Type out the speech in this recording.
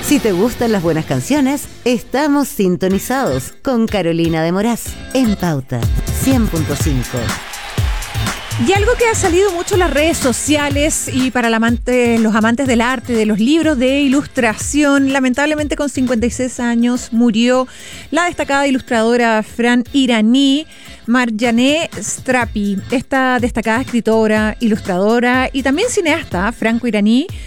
Si te gustan las buenas canciones, estamos sintonizados con Carolina de Moraz en Pauta 100.5. Y algo que ha salido mucho en las redes sociales y para los amantes del arte, de los libros de ilustración, lamentablemente con 56 años murió la destacada ilustradora Fran Iraní Marjane Strapi. Esta destacada escritora, ilustradora y también cineasta, Franco Iraní,